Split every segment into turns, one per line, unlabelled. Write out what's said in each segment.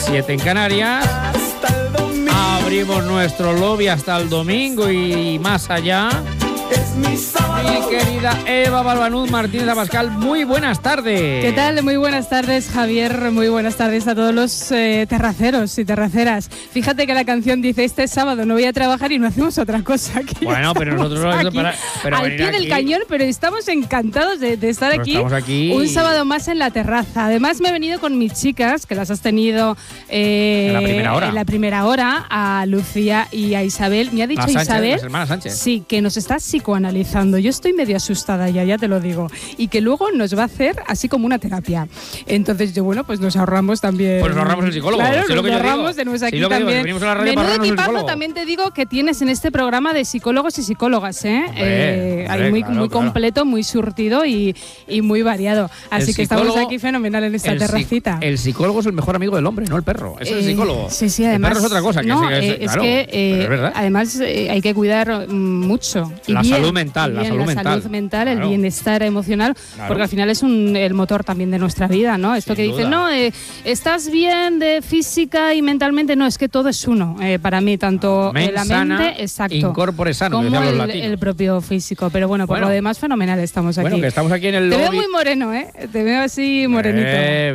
7 en Canarias. Abrimos nuestro lobby hasta el domingo y más allá. Mi querida Eva Balbanuz Martínez Abascal, muy buenas tardes.
¿Qué tal? Muy buenas tardes, Javier. Muy buenas tardes a todos los terraceros y terraceras. Fíjate que la canción dice: este sábado no voy a trabajar y no hacemos otra cosa.
Bueno, pero nosotros
aquí, al pie del cañón, pero estamos encantados de estar aquí un sábado más en la terraza. Además me he venido con mis chicas, que las has tenido en la primera hora, a Lucía y a Isabel. Me ha dicho
Sánchez,
Isabel,
las hermanas Sánchez.
Sí, que nos está psicoanalizando. Yo estoy medio asustada ya te lo digo. Y que luego nos va a hacer así como una terapia. Entonces yo, bueno, pues nos ahorramos también.
Pues nos ahorramos el psicólogo.
Claro,
sí,
nos ahorramos, tenemos aquí también. Menudo equipazo también te digo que tienes en este programa de psicólogos y psicólogas, hay muy completo, muy surtido y muy variado. Así que estamos aquí fenomenal en esta terracita.
El psicólogo es el mejor amigo del hombre, no el perro. Es el psicólogo.
Sí, además.
El perro es otra cosa.
Es verdad. Además hay que cuidar mucho.
La salud mental,
el bienestar emocional, porque al final es el motor también de nuestra vida, ¿no? Esto que dicen, no, estás bien de física y mentalmente, no, es que todo es uno, para mí, tanto la mente, exacto,
incorpore sano,
como el propio físico, pero bueno, por lo demás, fenomenal estamos aquí.
Bueno, que estamos aquí en el lobby.
Te veo muy moreno, te veo así morenito.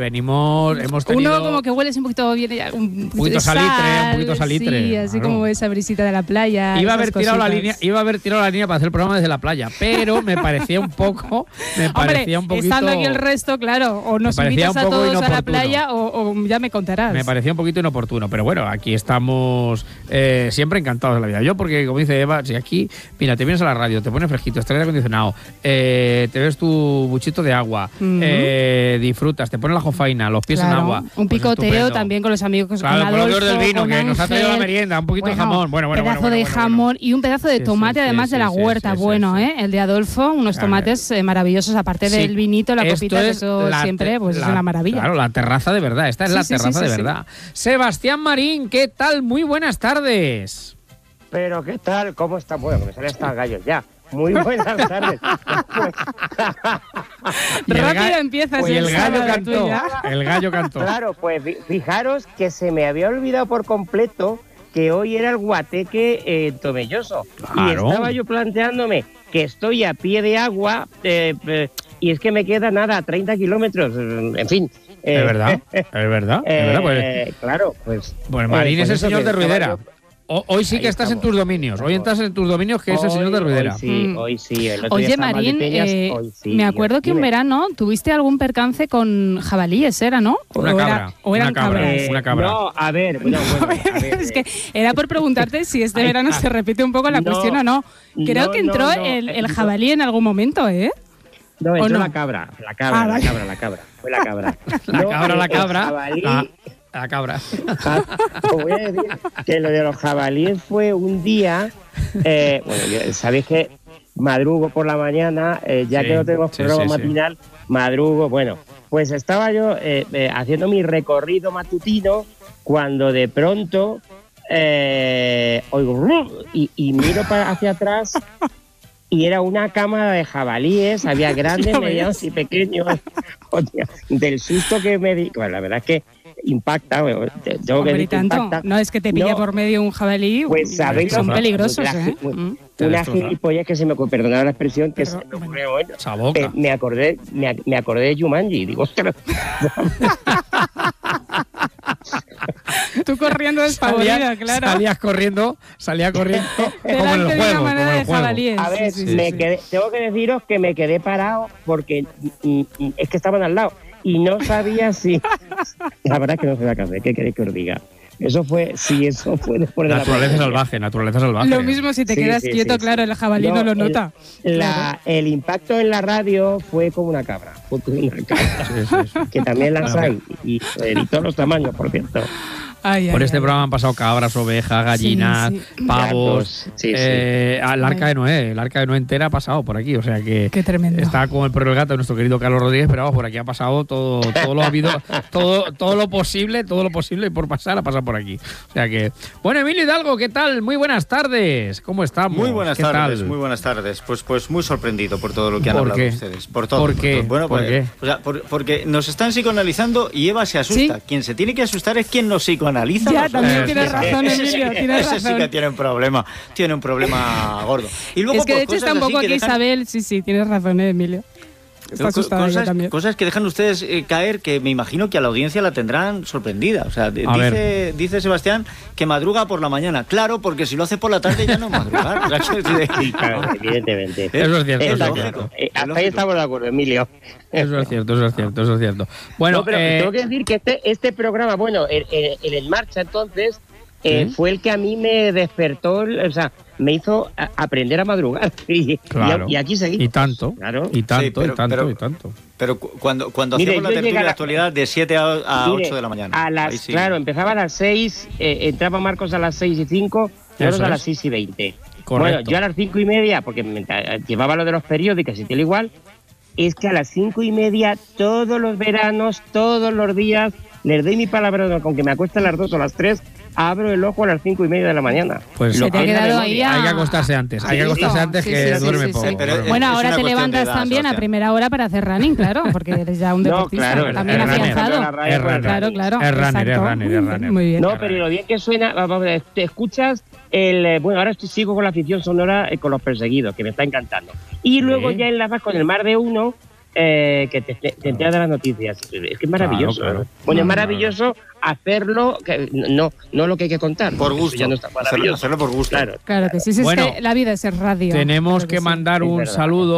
Hemos tenido...
Uno como que hueles un poquito bien,
un poquito salitre.
Sí, así como esa brisita de la playa.
Iba a haber tirado la línea para hacer el programa desde la playa, pero me parecía un poquito...
Estando aquí el resto, claro, o nos invitas a todos inoportuno. A la playa o ya me contarás.
Me parecía un poquito inoportuno, pero bueno, aquí estamos siempre encantados de la vida. Yo, porque como dice Eva, si aquí, mira, te vienes a la radio, te pones fresquito, estás aire acondicionado, te ves tu buchito de agua, disfrutas, te pones la jofaina, los pies en agua.
Un picoteo también con los amigos,
con Adolfo, del vino, que nos ha traído la
Ángel,
merienda, un poquito de jamón.
Un pedazo de jamón y un pedazo de tomate, además de la huerta. El de Adolfo, unos tomates maravillosos, aparte del vinito, la copita, que eso siempre pues es una maravilla.
Claro, la terraza de verdad, esta es la terraza de verdad. Sebastián Marín, ¿qué tal? Muy buenas tardes.
Pero, ¿qué tal? ¿Cómo está? Bueno, me salen estos gallos ya. Muy buenas tardes.
Rápido empiezas.
Pues el gallo cantó.
Claro, pues fijaros que se me había olvidado por completo que hoy era el guateque Tomelloso. Claro. Y estaba yo planteándome que estoy a pie de agua y es que me queda nada, 30 kilómetros, en fin.
Es verdad. Pues,
claro, pues...
Pues Marín es el señor de Ruidera. Hoy sí que estás en tus dominios. Hoy estás en tus dominios, que es el señor de Ruidera.
Hoy sí.
Oye, Marín, me acuerdo que un verano tuviste algún percance con jabalíes, ¿era, no?
Una cabra.
Una cabra.
No, a ver.
Es que era por preguntarte si este verano se repite un poco la cuestión o no. Creo que entró el jabalí en alún momento, ¿eh?
No, entró la cabra. Fue la cabra.
La cabra.
Jabalí,
la cabra.
Os voy a decir que lo de los jabalíes fue un día. Sabéis que madrugo por la mañana, ya que no tenemos programa matinal, madrugo. Bueno, pues estaba yo haciendo mi recorrido matutino cuando de pronto oigo y miro hacia atrás. Y era una cámara de jabalíes, había grandes, medianos y pequeños. Del susto que me di. Bueno, la verdad es que impacta.
Impacta. No es que te pilla por medio un jabalí,
pues sabéis,
son peligrosos.
Una gilipollez que se me ocurrió, perdonad la expresión, que se me ocurrió hoy. Me acordé de Jumanji. Digo, ostras.
Tú corriendo despavorida, claro.
Salía corriendo
como en el juego.
A ver, tengo que deciros que me quedé parado porque es que estaban al lado y no sabía si... La verdad es que no sabía qué hacer, ¿qué queréis que os diga? Eso fue después de
naturaleza salvaje.
Lo mismo si te quedas quieto, claro, el jabalí no lo nota.
El impacto en la radio fue como una cabra. Que también las hay. Y de todos los tamaños, por cierto.
Por este programa han pasado cabras, ovejas, gallinas, pavos. El Arca de Noé. El Arca de Noé entera ha pasado por aquí. O sea que
qué tremendo.
Está con el perro del gato de nuestro querido Carlos Rodríguez, pero vamos, por aquí ha pasado todo lo habido, todo lo posible y por pasar ha pasado por aquí. O sea que, bueno, Emilio Hidalgo, ¿qué tal? Muy buenas tardes. ¿Cómo estamos?
Muy buenas tardes, muy buenas tardes. Pues muy sorprendido por todo lo que han hablado ustedes. Por todo.
¿Por qué?
Bueno,
¿Por qué?
O sea, porque nos están psicoanalizando y Eva se asusta. ¿Sí? Quien se tiene que asustar es quien nos psicoanaliza.
Ya, también tienes razón, Emilio, tienes razón.
Ese sí que tiene un problema gordo. Y luego,
es que de hecho está un poco aquí Isabel, sí, tienes razón, Emilio. Está asustada ella también.
Cosas que dejan ustedes caer que me imagino que a la audiencia la tendrán sorprendida. O sea, dice Sebastián que madruga por la mañana. Claro, porque si lo hace por la tarde ya no es madrugar.
Sí, claro, evidentemente.
Eso es cierto.
Hasta ahí estamos de acuerdo, Emilio.
Eso es cierto. Bueno,
pero tengo que decir que este programa, bueno, en marcha entonces, fue el que a mí me despertó, o sea, me hizo aprender a madrugar.
Claro.
Y aquí seguí.
Y tanto.
Claro.
Y tanto.
Pero cuando hacíamos la tertulia de actualidad de 7 a 8 de la mañana.
Claro, empezaba a las 6, entraba Marcos a las 6:05, nosotros a las 6:20.
Correcto.
Bueno, yo a las 5:30, porque llevaba lo de los periódicos y tal igual, es que a las 5:30, todos los veranos, todos los días, les doy mi palabra, con que me acueste a las 2 o a las 3, abro el ojo a las 5:30 de la mañana.
Pues
se te ha quedado ahí
hay que acostarse antes. Que duerme poco.
Bueno, ahora te levantas también a primera hora para hacer running, claro, porque eres ya un deportista también afianzado. Claro.
Es runner.
Muy bien.
No, pero lo bien que suena, te escuchas bueno, ahora sigo con la afición sonora con Los Perseguidos, que me está encantando. Y luego ya enlazas con el Mar de Uno, que te entera de las noticias. Es que es maravilloso.
Claro.
Bueno, es maravilloso hacerlo, no lo que hay que contar.
Por gusto.
Ya no está maravilloso.
Hacerlo por gusto.
Claro que sí. Bueno, es que la vida es radio.
Tenemos que mandar un saludo